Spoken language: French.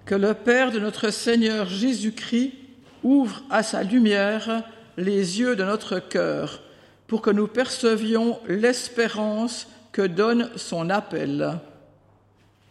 Que le Père de notre Seigneur Jésus-Christ ouvre à sa lumière les yeux de notre cœur, pour que nous percevions l'espérance que donne son appel.